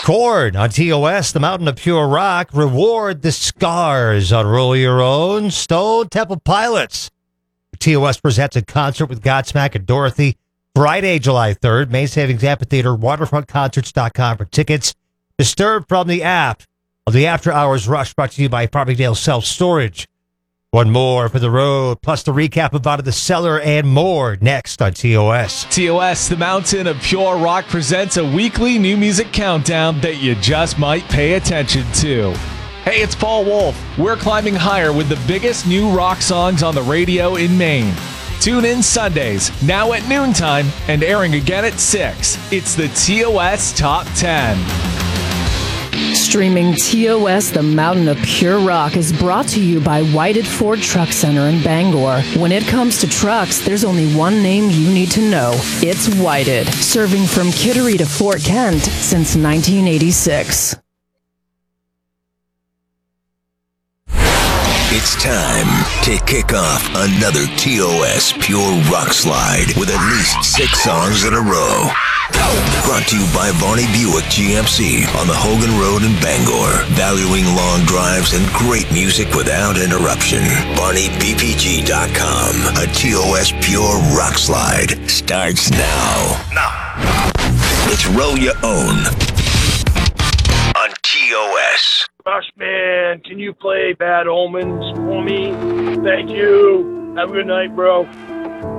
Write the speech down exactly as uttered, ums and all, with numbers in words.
Korn on T O S, the Mountain of Pure Rock. Reward the Scars on Roll Your Own. Stone Temple Pilots. T O S presents a concert with Godsmack and Dorothy. Friday, July third. May Savings Amphitheater, waterfront concerts dot com for tickets. Disturbed from the app of the After Hours Rush, brought to you by Farmingdale Self Storage. One more for the road, plus the recap of Out of the Cellar and more next on T O S. T O S, the Mountain of Pure Rock, presents a weekly new music countdown that you just might pay attention to. Hey, it's Paul Wolf. We're climbing higher with the biggest new rock songs on the radio in Maine. Tune in Sundays, now at noontime, and airing again at six. It's the T O S Top ten. Streaming T O S, the Mountain of Pure Rock, is brought to you by Whited Ford Truck Center in Bangor. When it comes to trucks, there's only one name you need to know. It's Whited, serving from Kittery to Fort Kent since nineteen eighty-six. It's time to kick off another T O S Pure Rock Slide with at least six songs in a row. Brought to you by Varney Buick G M C on the Hogan Road in Bangor. Valuing long drives and great music without interruption. Varney B P G dot com. A T O S Pure Rock Slide starts now. Now. It's Roll Your Own on T O S. Rush Man, can you play Bad Omens for me? Thank you. Have a good night, bro.